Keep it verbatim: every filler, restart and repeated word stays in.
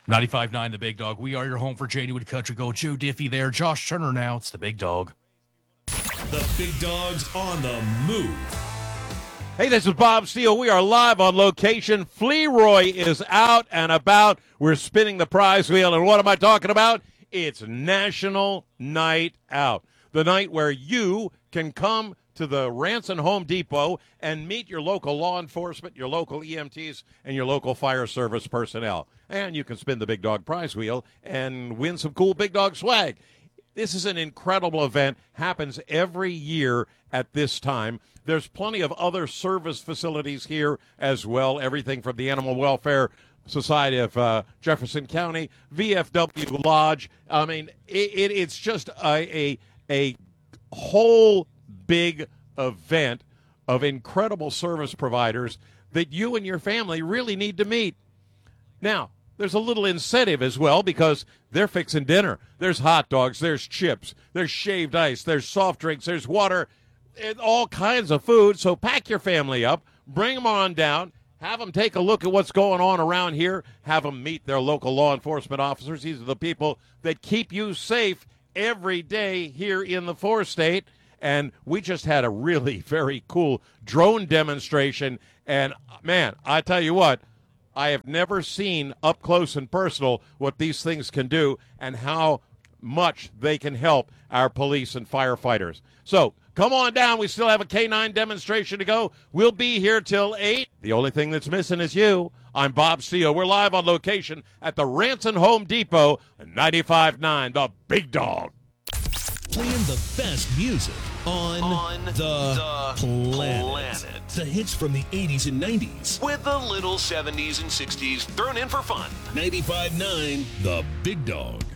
ninety-five point nine The Big Dog. We are your home for January Country Gold. Joe Diffie there. Josh Turner now. It's The Big Dog. The Big Dog's on the move. Hey, this is Bob Steele. We are live on location. Fleroy is out and about. We're spinning the prize wheel. And what am I talking about? It's National Night Out. The night where you can come to the Ranson Home Depot and meet your local law enforcement, your local E M Ts, and your local fire service personnel. And you can spin the Big Dog prize wheel and win some cool Big Dog swag. This is an incredible event. Happens every year at this time. There's plenty of other service facilities here as well. Everything from the Animal Welfare Society of uh, Jefferson County, V F W Lodge. I mean, it, it, it's just a, a a whole big event of incredible service providers that you and your family really need to meet. Now, there's a little incentive as well because they're fixing dinner. There's hot dogs, there's chips, there's shaved ice, there's soft drinks, there's water, and all kinds of food. So pack your family up, bring them on down, have them take a look at what's going on around here, have them meet their local law enforcement officers. These are the people that keep you safe every day here in the four-state. And we just had a really very cool drone demonstration. And, man, I tell you what, I have never seen up close and personal what these things can do and how much they can help our police and firefighters. So come on down. We still have a K nine demonstration to go. We'll be here till eight. The only thing that's missing is you. I'm Bob Steele. We're live on location at the Ranson Home Depot, ninety-five point nine, The Big Dog. Playing the best music on, on the, the planet. planet. The hits from the eighties and nineties. With a little seventies and sixties thrown in for fun. ninety-five point nine The Big Dog.